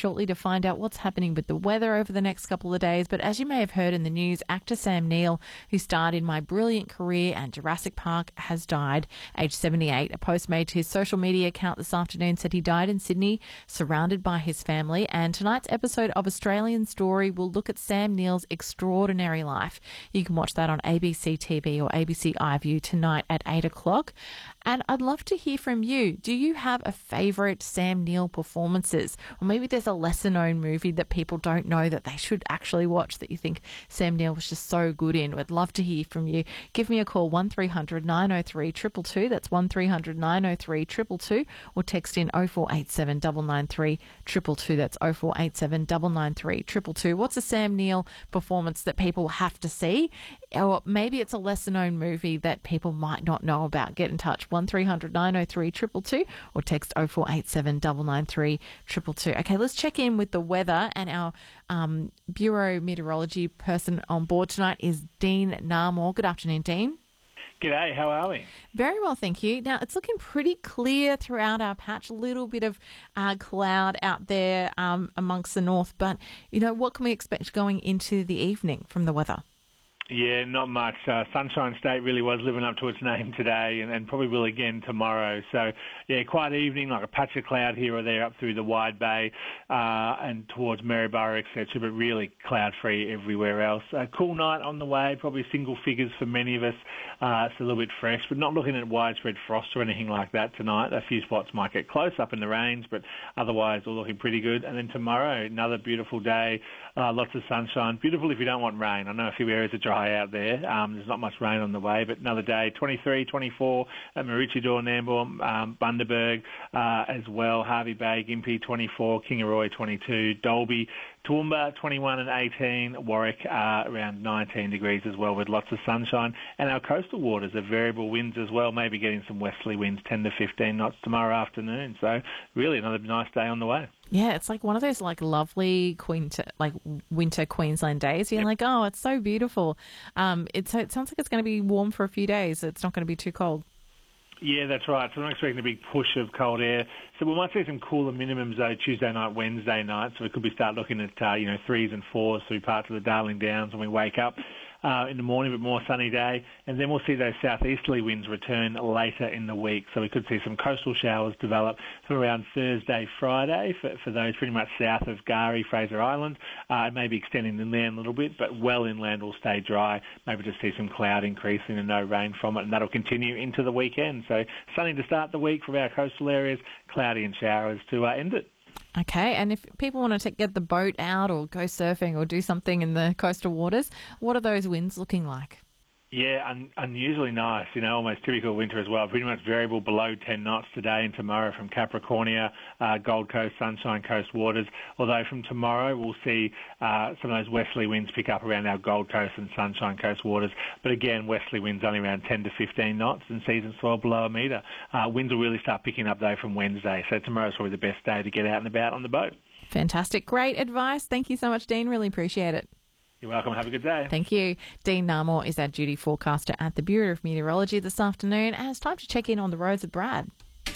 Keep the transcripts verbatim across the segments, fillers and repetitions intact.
shortly to find out what's happening with the weather over the next couple of days. But as you may have heard in the news, actor Sam Neill, who starred in My Brilliant Career and Jurassic Park, has died, aged seventy-eight. A post made to his social media account this afternoon said he died in Sydney, surrounded by his family. And tonight's episode of Australian Story will look at Sam Neill's extraordinary life. You can watch that on A B C T V or A B C iView tonight at eight o'clock. And I'd love to hear from you. Do you have a favourite Sam Neill performances? Or maybe there's a lesser-known movie that people don't know that they should actually watch that you think Sam Neill was just so good in. I'd love to hear from you. Give me a call, one three hundred nine oh three two two two. That's one three hundred nine oh three two two two. Or text in oh four eight seven nine nine three two two two. That's oh four eight seven nine nine three two two two. What's a Sam Neill performance that people have to see? Or maybe it's a lesser-known movie that people might not know about. Get in touch, one three hundred nine oh three two two two, or text oh four eight seven nine nine three two two two. Okay, let's check in with the weather, and our um, Bureau Meteorology person on board tonight is Dean Narmore. Good afternoon, Dean. G'day, how are we? Very well, thank you. Now, it's looking pretty clear throughout our patch, a little bit of uh, cloud out there um, amongst the north, but, you know, what can we expect going into the evening from the weather? Yeah, not much. Uh, Sunshine State really was living up to its name today, and, and probably will again tomorrow. So, yeah, quiet evening, like a patch of cloud here or there up through the Wide Bay uh, and towards Maryborough, et cetera, but really cloud-free everywhere else. A cool night on the way, probably single figures for many of us. Uh, it's a little bit fresh, but not looking at widespread frost or anything like that tonight. A few spots might get close up in the range, but otherwise all looking pretty good. And then tomorrow, another beautiful day, uh, lots of sunshine. Beautiful if you don't want rain. I know a few areas are dry out there. Um, there's not much rain on the way, but another day, twenty-three, twenty-four at Maroochydore, Nambour, um, Bundaberg uh, as well, Harvey Bay, Gympie, twenty-four, Kingaroy, twenty-two, Dalby, Toowoomba, twenty-one and eighteen, Warwick uh, around nineteen degrees as well with lots of sunshine. And our coastal waters are variable winds as well, maybe getting some westerly winds, ten to fifteen knots tomorrow afternoon. So really another nice day on the way. Yeah, it's like one of those like lovely winter, like winter Queensland days. You're yep. like, oh, it's so beautiful. Um, it's, it sounds like it's going to be warm for a few days. It's not going to be too cold. Yeah, that's right. So I'm not expecting a big push of cold air. So we might see some cooler minimums though Tuesday night, Wednesday night. So we could be start looking at uh, you know threes and fours through parts of the Darling Downs when we wake up uh, in the morning, but more sunny day. And then we'll see those southeasterly winds return later in the week. So we could see some coastal showers develop from around Thursday, Friday for, for those pretty much south of Gari, Fraser Island. Uh, maybe extending inland a little bit, but well inland will stay dry. Maybe just see some cloud increasing and no rain from it, and that'll continue into the weekend. So sunny to start the week for our coastal areas, cloudy and showers to uh, end it. Okay, and if people want to get the boat out or go surfing or do something in the coastal waters, what are those winds looking like? Yeah, un- unusually nice, you know, almost typical winter as well. Pretty much variable below ten knots today and tomorrow from Capricornia, uh, Gold Coast, Sunshine Coast waters. Although from tomorrow we'll see uh, some of those westerly winds pick up around our Gold Coast and Sunshine Coast waters. But again, westerly winds only around ten to fifteen knots and season swell below a metre. Uh, winds will really start picking up though from Wednesday. So tomorrow's probably the best day to get out and about on the boat. Fantastic. Great advice. Thank you so much, Dean. Really appreciate it. You're welcome. Have a good day. Thank you. Dean Narmore is our duty forecaster at the Bureau of Meteorology this afternoon, and it's time to check in on the roads with Brad.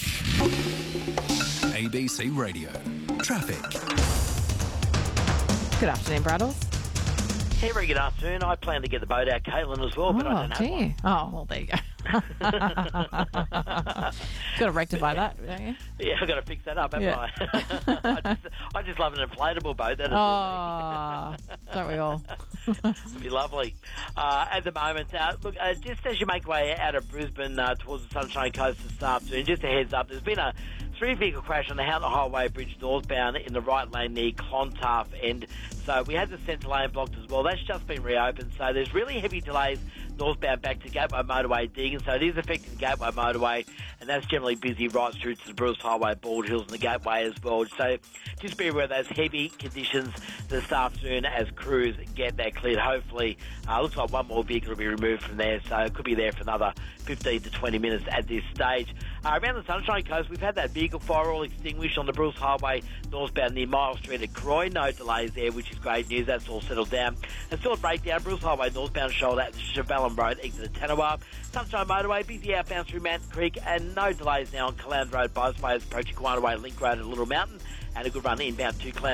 A B C Radio. Traffic. Good afternoon, Braddles. Hey, very good afternoon. I plan to get the boat out, Caitlin, as well, but oh, I don't have dear. one. Oh, well, there you go. Got to rectify that, don't you? Yeah, I've got to fix that up, haven't Yeah. I? I, just, I just love an inflatable boat. That Oh, don't we all? would be lovely. Uh, at the moment, uh, look, uh, just as you make your way out of Brisbane uh, towards the Sunshine Coast this afternoon, just a heads up, there's been a three-vehicle crash on the Houghton Highway Bridge northbound in the right lane near Clontarf end. So we had the centre lane blocked as well. That's just been reopened. So there's really heavy delays northbound back to Gateway Motorway Deagon. So it is affecting the Gateway Motorway, and that's generally busy right through to the Bruce Highway, Bald Hills and the Gateway as well. So just be aware of those heavy conditions this afternoon as crews get that cleared. Hopefully, uh, looks like one more vehicle will be removed from there, so it could be there for another fifteen to twenty minutes at this stage. Uh, around the Sunshine Coast, we've had that vehicle fire all extinguished on the Bruce Highway northbound near Miles Street at Croy. No delays there, which is great news. That's all settled down. And still a breakdown, Bruce Highway northbound shoulder at the Chevelin Road, exit at Tanawab. Sunshine Motorway, busy outbound through Mountain Creek, and no delays now on Clown Road, Bosway, approaching Guanaway Link Road at Little Mountain, and a good run inbound to Clown